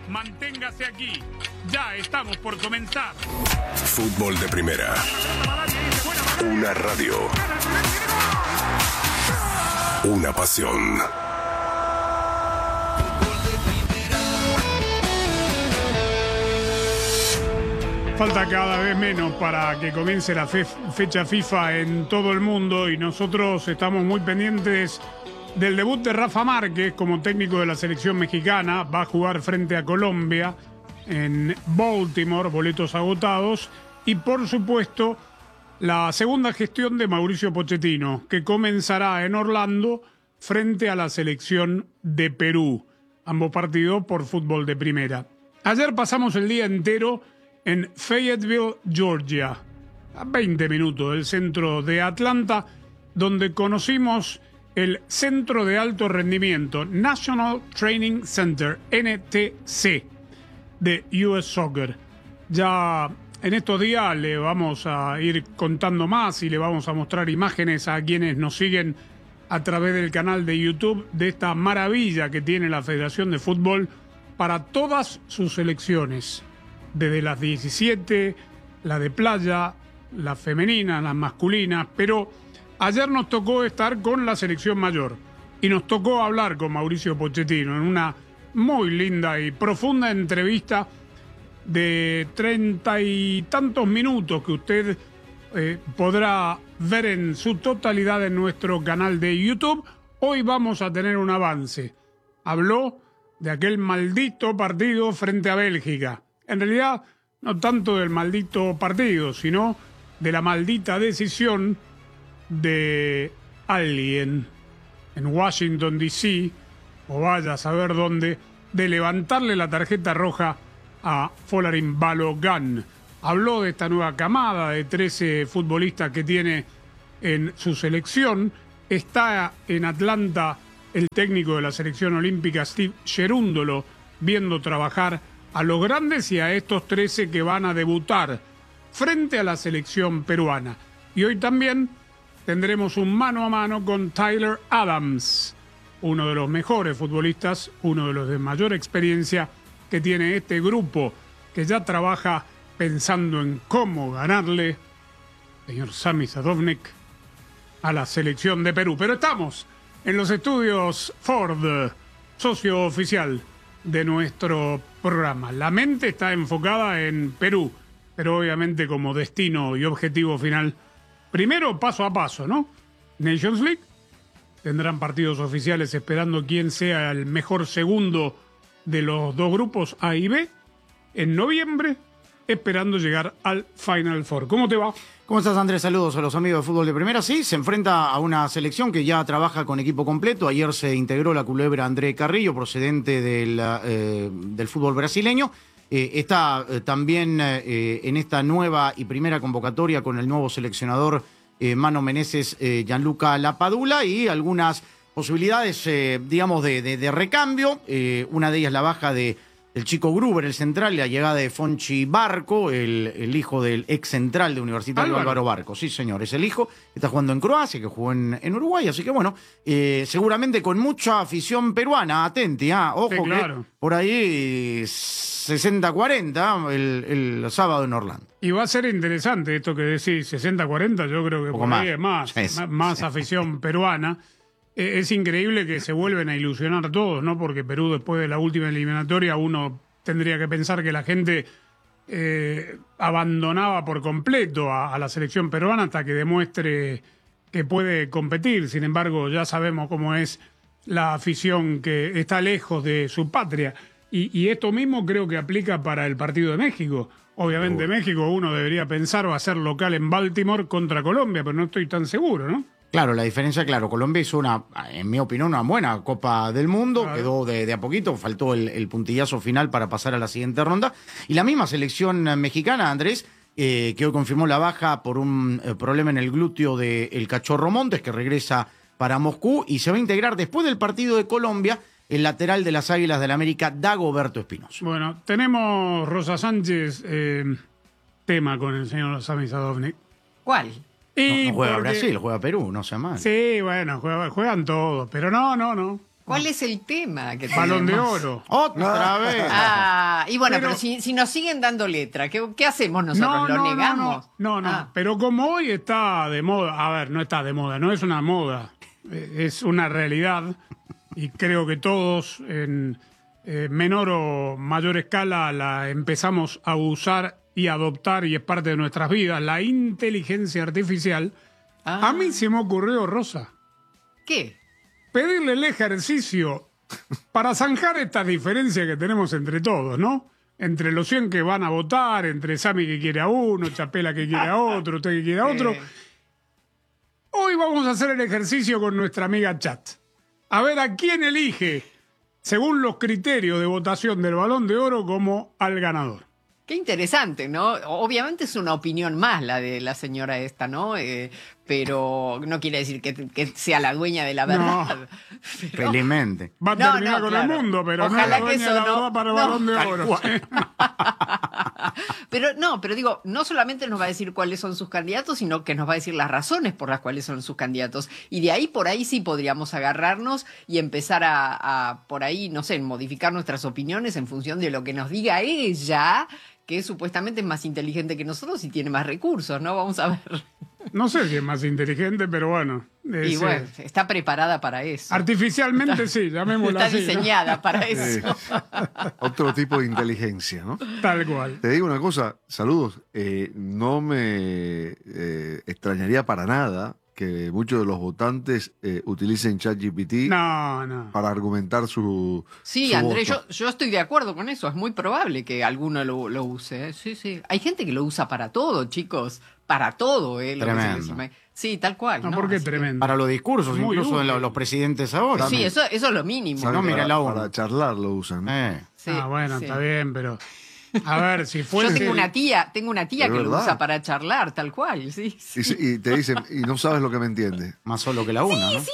Manténgase aquí. Ya estamos por comenzar. Fútbol de Primera. Una radio. Una pasión. Falta cada vez menos para que comience la fecha FIFA en todo el mundo y nosotros estamos muy pendientes del debut de Rafa Márquez como técnico de la selección mexicana. Va a jugar frente a Colombia en Baltimore, boletos agotados. Y por supuesto, la segunda gestión de Mauricio Pochettino, que comenzará en Orlando frente a la selección de Perú. Ambos partidos por Fútbol de Primera. Ayer pasamos el día entero en Fayetteville, Georgia, a 20 minutos del centro de Atlanta, donde conocimos el Centro de Alto Rendimiento, National Training Center, NTC, de US Soccer. Ya en estos días le vamos a ir contando más y le vamos a mostrar imágenes a quienes nos siguen a través del canal de YouTube de esta maravilla que tiene la Federación de Fútbol para todas sus selecciones. Desde las 17, la de playa, la femenina, las masculinas, pero ayer nos tocó estar con la selección mayor y nos tocó hablar con Mauricio Pochettino en una muy linda y profunda entrevista de 30 y tantos minutos que usted podrá ver en su totalidad en nuestro canal de YouTube. Hoy vamos a tener un avance. Habló de aquel maldito partido frente a Bélgica. En realidad, no tanto del maldito partido, sino de la maldita decisión de alguien en Washington, D.C., o vaya a saber dónde, de levantarle la tarjeta roja a Folarin Balogun. Habló de esta nueva camada de 13 futbolistas que tiene en su selección. Está en Atlanta el técnico de la selección olímpica, Steve Cherundolo, viendo trabajar a los grandes y a estos 13 que van a debutar frente a la selección peruana. Y hoy también tendremos un mano a mano con Tyler Adams, uno de los mejores futbolistas, uno de los de mayor experiencia que tiene este grupo, que ya trabaja pensando en cómo ganarle, señor Sami Sadovnik, a la selección de Perú. Pero estamos en los estudios Ford, socio oficial de nuestro programa. La mente está enfocada en Perú, pero obviamente como destino y objetivo final, primero paso a paso, ¿no? Nations League, tendrán partidos oficiales esperando quién sea el mejor segundo de los dos grupos A y B, en noviembre, esperando llegar al Final Four. ¿Cómo te va? ¿Cómo estás, Andrés? Saludos a los amigos de Fútbol de Primera. Sí, se enfrenta a una selección que ya trabaja con equipo completo. Ayer se integró la culebra André Carrillo, procedente del fútbol brasileño. Está también en esta nueva y primera convocatoria con el nuevo seleccionador Mano Menezes, Gianluca Lapadula, y algunas posibilidades, digamos, de recambio. Una de ellas la baja del chico Gruber, el central, y la llegada de Fonchi Barco, el hijo del ex central de Universitario Álvaro Barco. Sí, señor, es el hijo. Está jugando en Croacia, que jugó en Uruguay. Así que bueno, seguramente con mucha afición peruana. Atenti, ojo, sí, claro, que por ahí 60-40 el sábado en Orlando. Y va a ser interesante esto que decís, 60-40, yo creo que por ahí es más afición peruana. Es increíble que se vuelven a ilusionar todos, ¿no? Porque Perú, después de la última eliminatoria, uno tendría que pensar que la gente abandonaba por completo a la selección peruana hasta que demuestre que puede competir. Sin embargo, ya sabemos cómo es la afición que está lejos de su patria. Y esto mismo creo que aplica para el partido de México. Obviamente México uno debería pensar va a ser local en Baltimore contra Colombia, pero no estoy tan seguro, ¿no? Claro, la diferencia, Colombia hizo en mi opinión, una buena Copa del Mundo, claro. Quedó de a poquito, faltó el puntillazo final para pasar a la siguiente ronda. Y la misma selección mexicana, Andrés, que hoy confirmó la baja por un problema en el glúteo del Cachorro Montes, que regresa para Moscú y se va a integrar después del partido de Colombia el lateral de las Águilas del América, Dagoberto Espinosa. Bueno, tenemos, Rosa Sánchez, tema con el señor Sami Sadovnik. ¿Cuál? No juega Brasil, juega Perú, no sea mal. Sí, bueno, juegan todos, pero no. ¿Cuál es el tema que Balón de tenemos? Oro. Otra vez. Y bueno, pero Pero- si nos siguen dando letra, ¿qué hacemos nosotros? ¿Lo negamos? No. Ah. Pero como hoy está de moda, a ver, no está de moda, no es una moda, es una realidad y creo que todos en menor o mayor escala la empezamos a usar y adoptar y es parte de nuestras vidas, la inteligencia artificial. Ah. A mí se me ocurrió, Rosa, ¿Qué? pedirle el ejercicio para zanjar estas diferencias que tenemos entre todos, ¿no? Entre los 100 que van a votar, entre Sami que quiere a uno, Chapela que quiere a otro, usted que quiere a otro. Hoy vamos a hacer el ejercicio con nuestra amiga Chat. A ver a quién elige, según los criterios de votación del Balón de Oro, como al ganador. Qué interesante, ¿no? Obviamente es una opinión más la de la señora esta, ¿no? Pero no quiere decir que sea la dueña de la verdad. Pero- Felizmente. Va a No, terminar no, con claro. el mundo, pero Ojalá no que es la dueña eso de la no- verdad para el no. Balón de Tal Oro. cual. Pero digo, no solamente nos va a decir cuáles son sus candidatos, sino que nos va a decir las razones por las cuales son sus candidatos. Y de ahí por ahí sí podríamos agarrarnos y empezar a por ahí, no sé, modificar nuestras opiniones en función de lo que nos diga ella, que supuestamente es más inteligente que nosotros y tiene más recursos, ¿no? Vamos a ver. No sé si es más inteligente, pero bueno. Y bueno, está preparada para eso. Artificialmente sí, llamémosla Está así. ¿no? diseñada para eso. Otro tipo de inteligencia, ¿no? Tal cual. Te digo una cosa, saludos, no me extrañaría para nada que muchos de los votantes utilicen ChatGPT No. para argumentar su Sí, su Andrés, voto. yo estoy de acuerdo con eso. Es muy probable que alguno lo use. ¿eh? Sí. Hay gente que lo usa para todo, chicos. Para todo, ¿eh? Lo que se Tremendo. decime. Sí, tal cual. No, ¿no? porque es Así que- tremendo. Para los discursos, Muy incluso de útil. los presidentes ahora. Sí, eso es lo mínimo. ¿Saben? No, mira para, la ONU. para charlar lo usan, ¿no? Sí, Bueno, sí. está bien, pero. A ver, si Yo fuese. tengo una tía que Es lo verdad. usa para charlar, tal cual, sí. Y te dicen, y no sabes lo que me entiende. Más solo que la una, ¿no?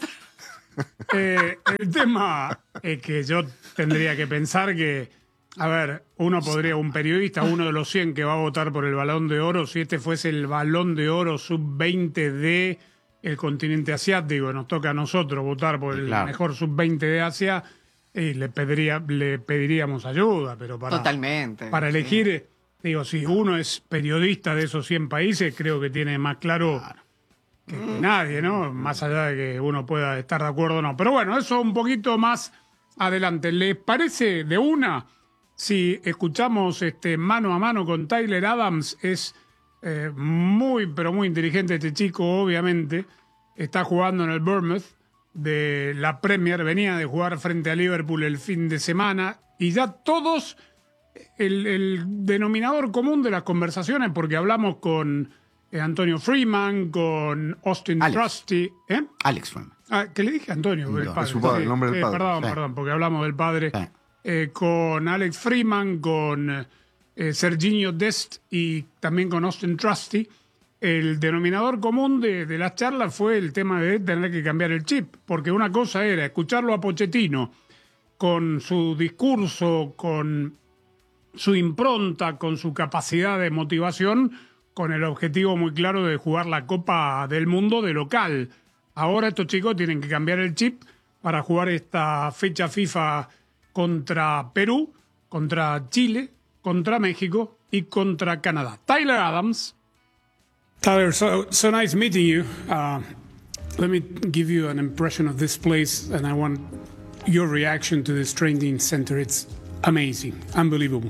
El tema es que yo tendría que pensar que, a ver, un periodista, uno de los 100 que va a votar por el Balón de Oro, si este fuese el Balón de Oro sub-20 de el continente asiático, nos toca a nosotros votar por el Claro. mejor sub-20 de Asia, y le pediríamos ayuda, pero Totalmente. para sí. elegir, digo, si uno es periodista de esos 100 países, creo que tiene más claro que nadie, ¿no? Más allá de que uno pueda estar de acuerdo o no. Pero bueno, eso un poquito más adelante. ¿Les parece de una si escuchamos mano a mano con Tyler Adams? Es muy, pero muy inteligente este chico, obviamente. Está jugando en el Bournemouth de la Premier. Venía de jugar frente a Liverpool el fin de semana. Y ya todos, el denominador común de las conversaciones, porque hablamos con Antonio Freeman, con Austin Alex. Trusty. Alex Freeman. ¿Qué le dije a Antonio? No, El padre. es su padre, el nombre del padre. Perdón, Sí. perdón, porque hablamos del padre. Sí. Con Alex Freeman, con Serginho Dest y también con Austin Trusty. El denominador común de las charlas fue el tema de tener que cambiar el chip, porque una cosa era escucharlo a Pochettino con su discurso, con su impronta, con su capacidad de motivación, con el objetivo muy claro de jugar la Copa del Mundo de local. Ahora estos chicos tienen que cambiar el chip para jugar esta fecha FIFA contra Perú, contra Chile, contra México y contra Canadá. Tyler Adams. Tyler, so nice meeting you. Let me give you an impression of this place, and I want your reaction to this training center. It's amazing, unbelievable.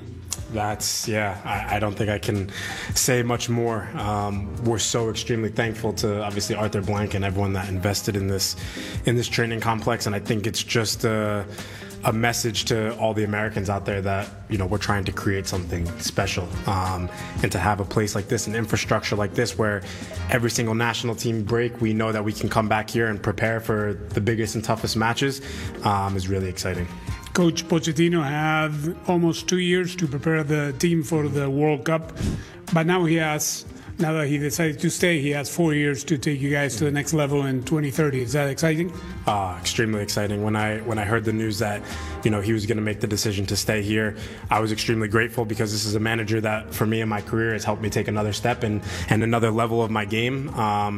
I don't think I can say much more. We're so extremely thankful to obviously Arthur Blank and everyone that invested in this training complex, and I think it's just a message to all the Americans out there that we're trying to create something special, and to have a place like this, an infrastructure like this, where every single national team break, we know that we can come back here and prepare for the biggest and toughest matches, is really exciting. Coach Pochettino had almost 2 years to prepare the team for the World Cup, but now that he decided to stay, he has 4 years to take you guys to the next level in 2030. Is that exciting? Extremely exciting. When I heard the news that he was going to make the decision to stay here, I was extremely grateful, because this is a manager that for me in my career has helped me take another step and another level of my game.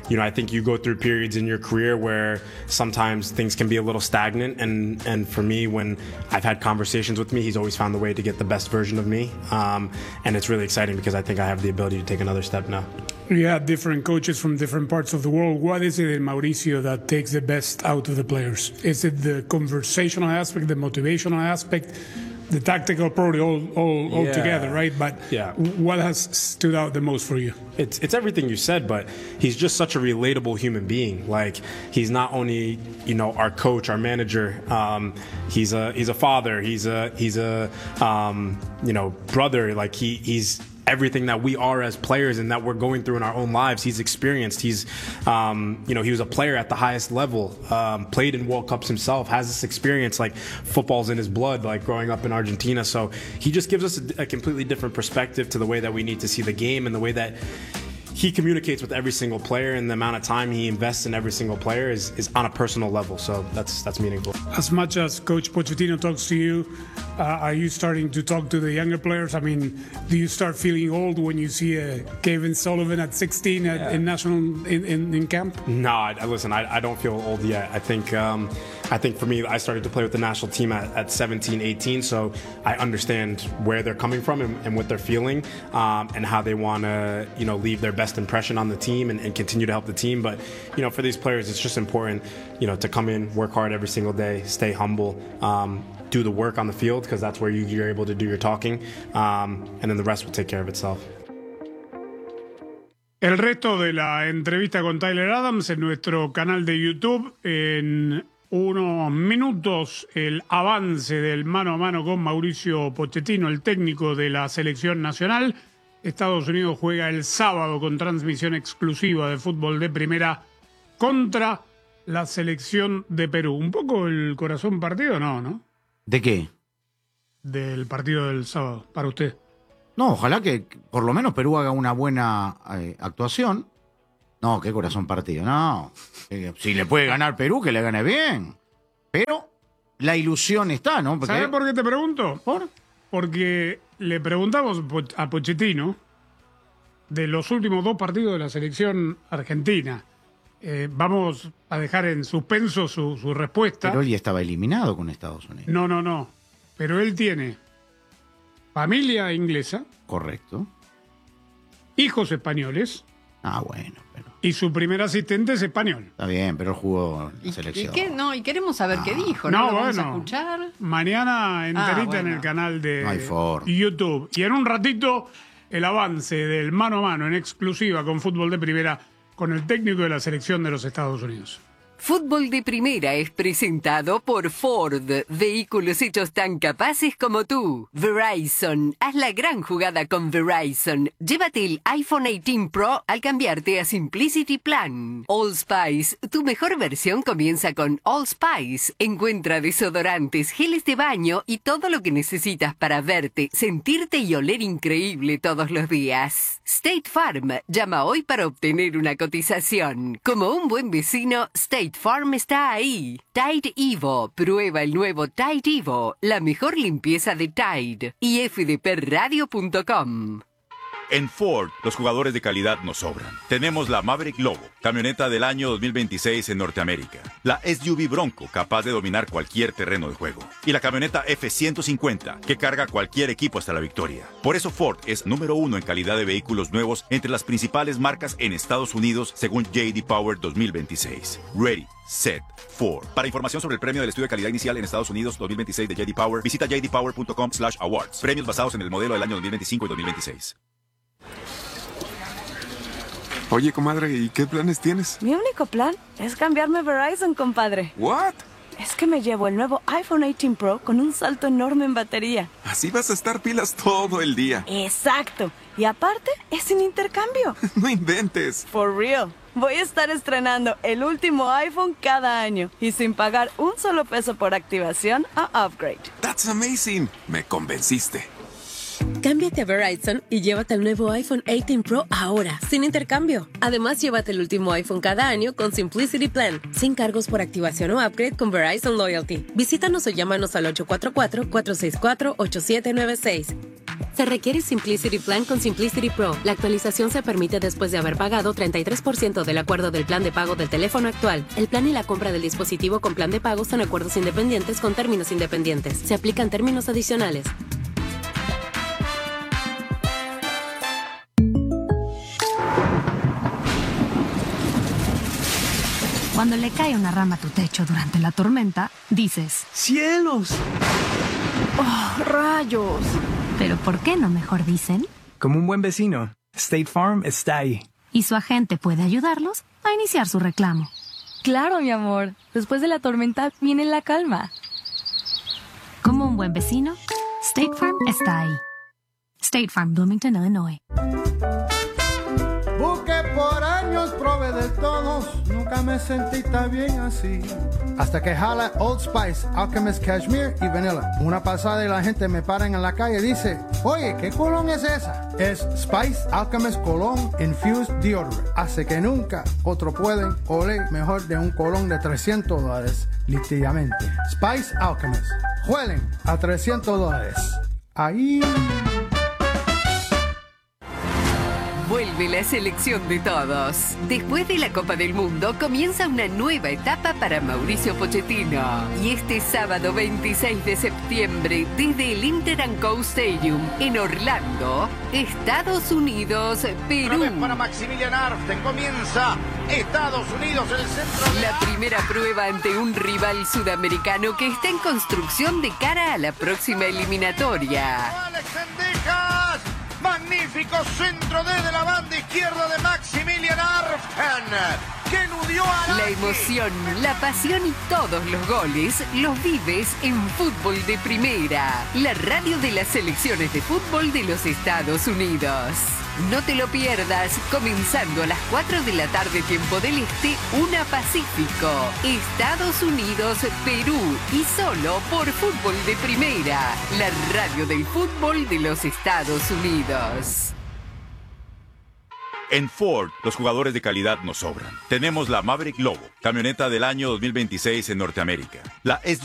I think you go through periods in your career where sometimes things can be a little stagnant. And for me, when I've had conversations with me, he's always found the way to get the best version of me. And it's really exciting because I think I have the ability to take another step now. You have different coaches from different parts of the world. What is it in Mauricio that takes the best out of the players? Is it the conversational aspect, the motivational aspect, the tactical approach all together, right? But what has stood out the most for you? It's everything you said, but he's just such a relatable human being. Like, he's not only, our coach, our manager, he's a father, he's a brother. Like, he's everything that we are as players and that we're going through in our own lives. He's experienced. He's, he was a player at the highest level, played in World Cups himself, has this experience, like football's in his blood, like growing up in Argentina. So he just gives us a completely different perspective to the way that we need to see the game and the way that he communicates with every single player, and the amount of time he invests in every single player is on a personal level. So that's meaningful. As much as Coach Pochettino talks to you, are you starting to talk to the younger players? I mean, do you start feeling old when you see Kevin Sullivan at 16 in camp? No, listen, I don't feel old yet. I think for me, I started to play with the national team at 17, 18, so I understand where they're coming from and what they're feeling, and how they want to, leave their best impression on the team and continue to help the team. But, for these players, it's just important, to come in, work hard every single day, stay humble, do the work on the field, because that's where you're able to do your talking, and then the rest will take care of itself. El resto de la entrevista con Tyler Adams en nuestro canal de YouTube. En unos minutos, el avance del mano a mano con Mauricio Pochettino, el técnico de la selección nacional. Estados Unidos juega el sábado con transmisión exclusiva de fútbol de primera contra la selección de Perú. Un poco el corazón partido, ¿no? ¿De qué? Del partido del sábado, para usted. No, ojalá que por lo menos Perú haga una buena actuación. No, qué corazón partido, no. Si le puede ganar Perú, que le gane bien. Pero la ilusión está, ¿no? Porque... ¿Sabes por qué te pregunto? ¿Por? Porque le preguntamos a Pochettino de los últimos 2 partidos de la selección argentina. Vamos a dejar en suspenso su respuesta. Pero él ya estaba eliminado con Estados Unidos. No. Pero él tiene familia inglesa. Correcto. Hijos españoles. Bueno, pero... Y su primer asistente es español. Está bien, pero él jugó en la selección. Y queremos saber qué dijo. No, ¿Lo vamos a escuchar? Mañana enterita en el canal de YouTube. Y en un ratito, el avance del mano a mano en exclusiva con fútbol de primera con el técnico de la selección de los Estados Unidos. Fútbol de Primera es presentado por Ford, vehículos hechos tan capaces como tú. Verizon, haz la gran jugada con Verizon. Llévate el iPhone 18 Pro al cambiarte a Simplicity Plan. Allspice, tu mejor versión comienza con Allspice. Encuentra desodorantes, geles de baño y todo lo que necesitas para verte, sentirte y oler increíble todos los días. State Farm, llama hoy para obtener una cotización. Como un buen vecino, State Farm está ahí. Tide Evo. Prueba el nuevo Tide Evo. La mejor limpieza de Tide. Y fdpradio.com. En Ford, los jugadores de calidad nos sobran. Tenemos la Maverick Lobo, camioneta del año 2026 en Norteamérica. La SUV Bronco, capaz de dominar cualquier terreno de juego. Y la camioneta F-150, que carga cualquier equipo hasta la victoria. Por eso Ford es número 1 en calidad de vehículos nuevos entre las principales marcas en Estados Unidos, según J.D. Power 2026. Ready, Set, Ford. Para información sobre el premio del estudio de calidad inicial en Estados Unidos 2026 de J.D. Power, visita jdpower.com/awards. Premios basados en el modelo del año 2025 y 2026. Oye, comadre, ¿y qué planes tienes? Mi único plan es cambiarme a Verizon, compadre. ¿What? Es que me llevo el nuevo iPhone 18 Pro con un salto enorme en batería. Así vas a estar pilas todo el día. Exacto. Y aparte, es sin intercambio. No inventes. For real. Voy a estar estrenando el último iPhone cada año y sin pagar un solo peso por activación o upgrade. That's amazing. Me convenciste. Cámbiate a Verizon y llévate el nuevo iPhone 18 Pro ahora, sin intercambio. Además, llévate el último iPhone cada año con Simplicity Plan, sin cargos por activación o upgrade con Verizon Loyalty. Visítanos o llámanos al 844-464-8796. Se requiere Simplicity Plan con Simplicity Pro. La actualización se permite después de haber pagado 33% del acuerdo del plan de pago del teléfono actual. El plan y la compra del dispositivo con plan de pago son acuerdos independientes con términos independientes. Se aplican términos adicionales. Cuando le cae una rama a tu techo durante la tormenta, dices: ¡Cielos! ¡Oh, rayos! Pero ¿por qué no mejor dicen? Como un buen vecino, State Farm está ahí. Y su agente puede ayudarlos a iniciar su reclamo. Claro, mi amor. Después de la tormenta viene la calma. Como un buen vecino, State Farm está ahí. State Farm, Bloomington, Illinois. Busqué por años, probé de todos, nunca me sentí tan bien así. Hasta que jala Old Spice, Alchemist Cashmere y Vanilla. Una pasada y la gente me para en la calle y dice: oye, ¿qué colón es esa? Es Spice Alchemist Cologne Infused Deodorant. Hace que nunca otro pueden oler mejor de un colón de $300, literalmente. Spice Alchemist. Huelen a $300. Ahí... Vuelve la selección de todos. Después de la Copa del Mundo comienza una nueva etapa para Mauricio Pochettino. Y este sábado 26 de septiembre, desde el Inter & Co Stadium en Orlando, Estados Unidos, Perú. Otra vez para Maximilian Arften, comienza Estados Unidos, el centro de... La primera prueba ante un rival sudamericano que está en construcción de cara a la próxima eliminatoria. Alex Sendejas. Magnífico centro desde la banda izquierda de Maximilian Arften, que eludió a la emoción, la pasión y todos los goles los vives en Fútbol de Primera, la radio de las selecciones de fútbol de los Estados Unidos. No te lo pierdas, comenzando a las 4 de la tarde, tiempo del Este, 1 Pacífico. Estados Unidos, Perú, y solo por Fútbol de Primera, la radio del fútbol de los Estados Unidos. En Ford, los jugadores de calidad nos sobran. Tenemos la Maverick Lobo, camioneta del año 2026 en Norteamérica. La